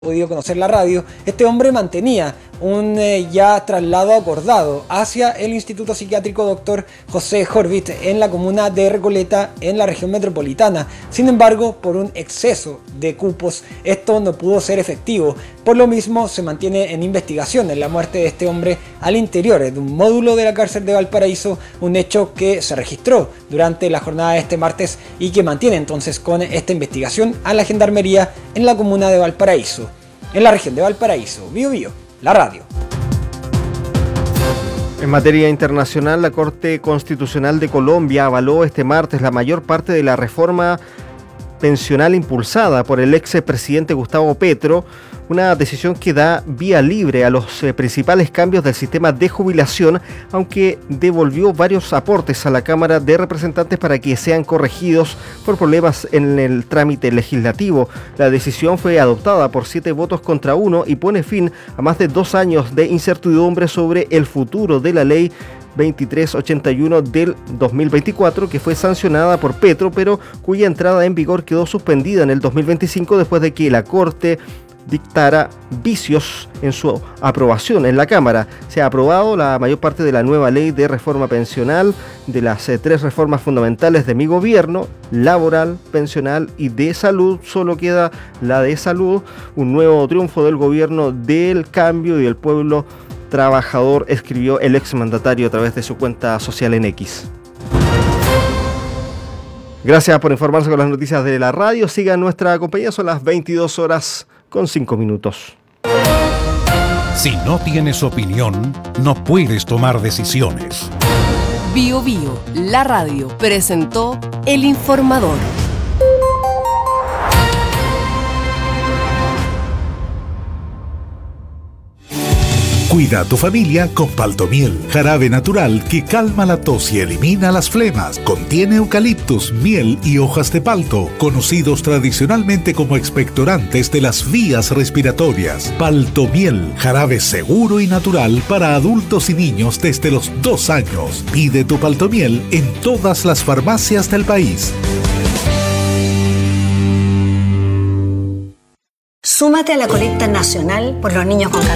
podido conocer la radio, este hombre mantenía un ya traslado acordado hacia el Instituto Psiquiátrico Dr. José Jorvit en la comuna de Recoleta, en la región metropolitana. Sin embargo, por un exceso de cupos, esto no pudo ser efectivo. Por lo mismo, se mantiene en investigación en la muerte de este hombre al interior de un módulo de la cárcel de Valparaíso, un hecho que se registró durante la jornada de este martes y que mantiene entonces con esta investigación a la Gendarmería en la comuna de Valparaíso. En la región de Valparaíso, Biobío, la radio. En materia internacional, la Corte Constitucional de Colombia avaló este martes la mayor parte de la reforma pensional impulsada por el expresidente Gustavo Petro, una decisión que da vía libre a los principales cambios del sistema de jubilación, aunque devolvió varios aportes a la Cámara de Representantes para que sean corregidos por problemas en el trámite legislativo. La decisión fue adoptada por 7 votos contra 1 y pone fin a más de 2 años de incertidumbre sobre el futuro de la ley 2381 del 2024, que fue sancionada por Petro, pero cuya entrada en vigor quedó suspendida en el 2025 después de que la Corte dictara vicios en su aprobación en la Cámara. Se ha aprobado la mayor parte de la nueva ley de reforma pensional, de las 3 reformas fundamentales de mi gobierno: laboral, pensional y de salud. Solo queda la de salud, un nuevo triunfo del gobierno del cambio y del pueblo trabajador, escribió el exmandatario a través de su cuenta social en X. Gracias por informarse con las noticias de la radio. Sigan nuestra compañía, son las 22:05. Si no tienes opinión, no puedes tomar decisiones. Biobío, la radio, presentó El Informador. Cuida a tu familia con Paltomiel, jarabe natural que calma la tos y elimina las flemas. Contiene eucaliptus, miel y hojas de palto, conocidos tradicionalmente como expectorantes de las vías respiratorias. Paltomiel, jarabe seguro y natural para adultos y niños desde los 2 años. Pide tu Paltomiel en todas las farmacias del país. Súmate a la colecta nacional por los niños con